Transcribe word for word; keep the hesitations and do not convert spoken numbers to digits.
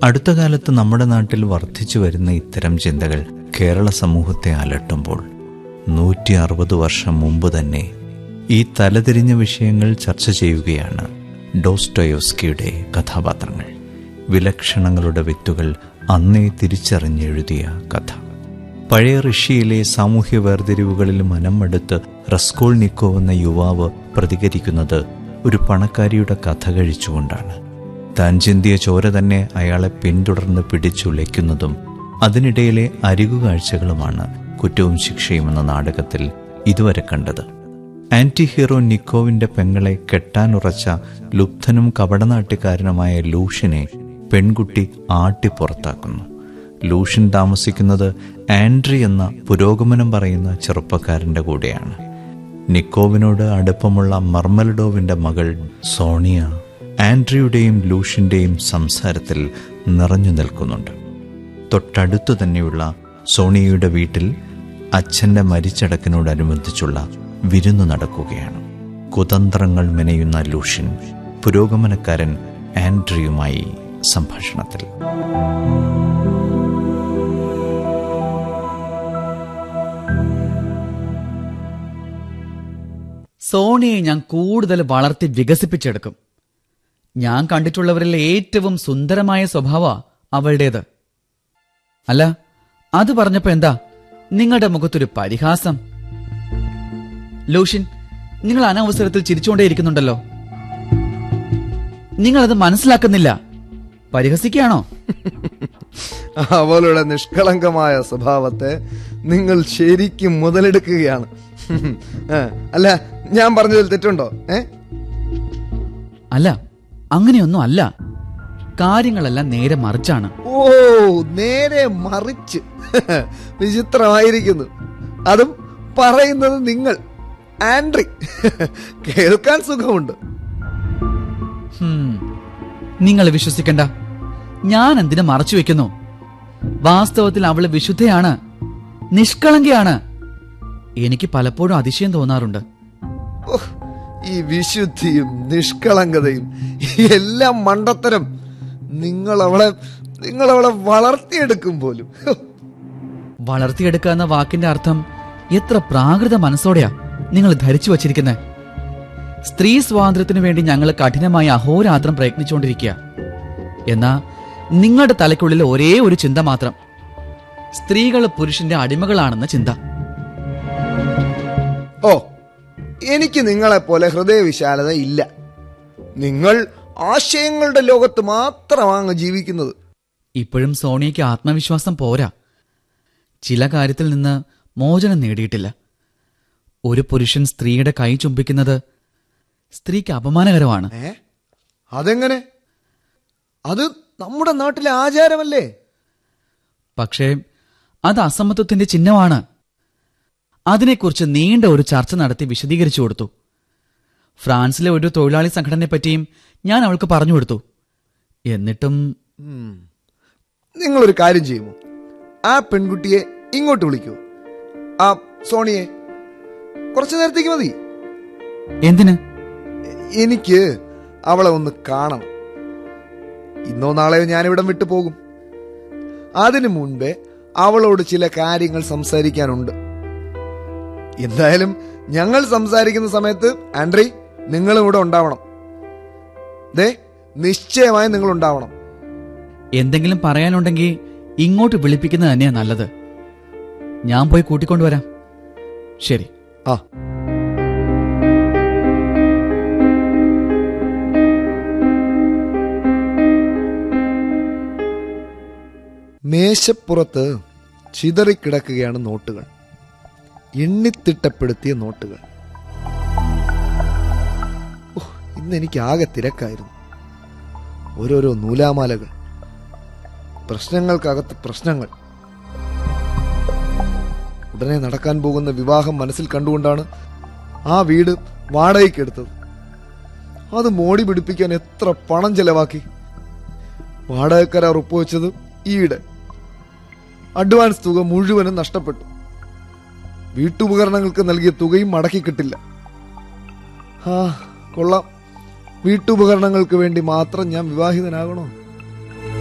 അടുത്ത കാലത്ത് നമ്മുടെ നാട്ടിൽ വർദ്ധിച്ചു വരുന്ന ഇത്തരം ചിന്തകൾ കേരള സമൂഹത്തെ അലട്ടുമ്പോൾ നൂറ്റി അറുപത് വർഷം മുമ്പ് തന്നെ ഈ തലതിരിഞ്ഞ വിഷയങ്ങൾ ചർച്ച ചെയ്യുകയാണ് ഡോസ്റ്റോയോസ്കിയുടെ കഥാപാത്രങ്ങൾ. വിലക്ഷണങ്ങളുടെ വിത്തുകൾ അന്നേ തിരിച്ചറിഞ്ഞെഴുതിയ കഥ. പഴയ റഷ്യയിലെ സാമൂഹ്യ വേർതിരിവുകളിൽ മനമെടുത്ത് റസ്കോൾനിക്കോവ് എന്ന യുവാവ് പ്രതികരിക്കുന്നത് ഒരു പണക്കാരിയുടെ കഥ കഴിച്ചുകൊണ്ടാണ്. താൻ ചിന്തിയ ചോര തന്നെ അയാളെ പിന്തുടർന്ന് പിടിച്ചുലയ്ക്കുന്നതും അതിനിടയിലെ അരികുകാഴ്ചകളുമാണ് കുറ്റവും ശിക്ഷയും എന്ന നാടകത്തിൽ ഇതുവരെ കണ്ടത്. ആന്റി ഹീറോ നിക്കോവിന്റെ പെങ്ങളെ കെട്ടാനുറച്ച ലുബ്ധനും കപടനാട്യക്കാരനുമായ ലൂഷ്യനെ പെൺകുട്ടി ആട്ടി പുറത്താക്കുന്നു. ലൂഷ്യൻ താമസിക്കുന്നത് ആൻഡ്രി എന്ന പുരോഗമനം പറയുന്ന ചെറുപ്പക്കാരന്റെ കൂടെയാണ്. നിക്കോവിനോട് അടുപ്പമുള്ള മർമലഡോവിന്റെ മകൾ സോണിയ ആൻഡ്രിയുടെയും ലൂഷ്യന്റെയും സംസാരത്തിൽ നിറഞ്ഞു നിൽക്കുന്നുണ്ട്. തൊട്ടടുത്തു തന്നെയുള്ള സോണിയയുടെ വീട്ടിൽ അച്ഛന്റെ മരിച്ചടക്കിനോടനുബന്ധിച്ചുള്ള വിരുന്നു നടക്കുകയാണ്. കുതന്ത്രങ്ങൾ മെനയുന്ന ലൂഷ്യൻ പുരോഗമനക്കാരൻ ആൻഡ്രിയുമായി സംഭാഷണത്തിൽ. സോണിയെ ഞാൻ കൂടുതൽ വളർത്തി വികസിപ്പിച്ചെടുക്കും. ഞാൻ കണ്ടിട്ടുള്ളവരിൽ ഏറ്റവും സുന്ദരമായ സ്വഭാവ അവളുടേത്. അല്ല, അത് പറഞ്ഞപ്പോ എന്താ നിങ്ങളുടെ മുഖത്തൊരു പരിഹാസം? ലൂഷ്യൻ, നിങ്ങൾ അനവസരത്തിൽ ചിരിച്ചുകൊണ്ടേയിരിക്കുന്നുണ്ടല്ലോ. നിങ്ങളത് മനസ്സിലാക്കുന്നില്ല. പരിഹസിക്കുകയാണോ? അവളുടെ നിഷ്കളങ്കമായ സ്വഭാവത്തെ നിങ്ങൾ ശരിക്കും മുതലെടുക്കുകയാണ്. അല്ല, ഞാൻ പറഞ്ഞതിൽ തെറ്റുണ്ടോ? ഏ അല്ല, അങ്ങനെയൊന്നും അല്ല. കാര്യങ്ങളെല്ലാം നേരെ മറിച്ചാണ്. ഓ, നേരെ മറിച്ച്. വിചിത്രമായിരിക്കുന്നു. അതും പറയുന്നത് നിങ്ങൾ, ആൻഡ്രി. കേൾക്കാൻ സുഖമുണ്ട്. നിങ്ങൾ വിശ്വസിക്കണ്ട. ഞാൻ എന്തിനു മറച്ചു വെക്കുന്നു? വാസ്തവത്തിൽ അവള് വിശുദ്ധയാണ്, നിഷ്കളങ്കയാണ്. എനിക്ക് പലപ്പോഴും അതിശയം തോന്നാറുണ്ട്. ഈ വിശുദ്ധിയും നിഷ്കളങ്കതയും എല്ലാം മണ്ടത്തരം. നിങ്ങൾ അവളെ നിങ്ങൾ അവളെ വളർത്തിയെടുക്കും പോലും. വളർത്തിയെടുക്കുക എന്ന വാക്കിന്റെ അർത്ഥം എത്ര പ്രാകൃത മനസ്സോടെയാ നിങ്ങൾ ധരിച്ചു വച്ചിരിക്കുന്നത്. സ്ത്രീ സ്വാതന്ത്ര്യത്തിനു വേണ്ടി ഞങ്ങൾ കഠിനമായി അഹോരാത്രം പ്രയത്നിച്ചുകൊണ്ടിരിക്കുക. എന്നാ നിങ്ങളുടെ തലയ്ക്കുള്ളിൽ ഒരേ ഒരു ചിന്ത മാത്രം: സ്ത്രീകൾ പുരുഷന്റെ അടിമകളാണെന്ന ചിന്ത. ഓ, എനിക്ക് നിങ്ങളെ പോലെ ഹൃദയവിശാലത ഇല്ല. നിങ്ങൾ ആശയങ്ങളുടെ ലോകത്ത് മാത്രമാണ് ജീവിക്കുന്നത്. ഇപ്പോഴും സോണിയയ്ക്ക് ആത്മവിശ്വാസം പോരാ. ചില കാര്യത്തിൽ നിന്ന് മോചനം നേടിയിട്ടില്ല. ഒരു പുരുഷൻ സ്ത്രീയുടെ കൈ ചുംബിക്കുന്നത് സ്ത്രീക്ക് അപമാനകരമാണ്. അതെങ്ങനെ? അത് നമ്മുടെ നാട്ടിലെ ആചാരമല്ലേ? പക്ഷേ അത് അസമത്വത്തിന്റെ ചിഹ്നമാണ്. അതിനെക്കുറിച്ച് നീണ്ട ഒരു ചർച്ച നടത്തി വിശദീകരിച്ചു കൊടുത്തു. ഫ്രാൻസിലെ ഒരു തൊഴിലാളി സംഘടനയെ പറ്റിയും ഞാൻ അവൾക്ക് പറഞ്ഞു കൊടുത്തു. എന്നിട്ടും നിങ്ങളൊരു കാര്യം ചെയ്യുമോ? ആ പെൺകുട്ടിയെ ഇങ്ങോട്ട് വിളിക്കൂ. ആ സോണിയെ കുറച്ചു നേരത്തേക്ക് മതി. എന്തിന്? എനിക്ക് അവളെ ഒന്ന് കാണണം. ഇന്നോ നാളെയോ ഞാനിവിടം വിട്ടു പോകും. അതിനു മുൻപേ അവളോട് ചില കാര്യങ്ങൾ സംസാരിക്കാനുണ്ട്. എന്തായാലും ഞങ്ങൾ സംസാരിക്കുന്ന സമയത്ത് ആൻഡ്രി, നിങ്ങളും ഇവിടെ ഉണ്ടാവണം. ദേ, നിശ്ചയമായും നിങ്ങൾ ഉണ്ടാവണം. എന്തെങ്കിലും പറയാനുണ്ടെങ്കിൽ ഇങ്ങോട്ട് വിളിപ്പിക്കുന്നത് തന്നെയാ നല്ലത്. ഞാൻ പോയി കൂട്ടിക്കൊണ്ടുവരാം. ശരി. ആ മേശപ്പുറത്ത് ചിതറിക്കിടക്കുകയാണ് നോട്ടുകൾ. എണ്ണിത്തിട്ടപ്പെടുത്തിയ നോട്ടുകൾ. ഇന്ന് എനിക്ക് ആകെ തിരക്കായിരുന്നു. ഓരോരോ നൂലാമാലകൾ, പ്രശ്നങ്ങൾക്കകത്ത് പ്രശ്നങ്ങൾ. ഉടനെ നടക്കാൻ പോകുന്ന വിവാഹം മനസ്സിൽ കണ്ടുകൊണ്ടാണ് ആ വീട് വാടകയ്ക്കെടുത്തത്. അത് മോടി പിടിപ്പിക്കാൻ എത്ര പണം ചെലവാക്കി. വാടകക്കരാർ ഒപ്പുവെച്ചത് ഈയിടെ. അഡ്വാൻസ് തുക മുഴുവനും നഷ്ടപ്പെട്ടു. വീട്ടുപകരണങ്ങൾക്ക് നൽകിയ തുകയും മടക്കി കിട്ടില്ല. ആ കൊള്ളാം, വീട്ടുപകരണങ്ങൾക്ക് വേണ്ടി മാത്രം ഞാൻ വിവാഹിതനാകണോ?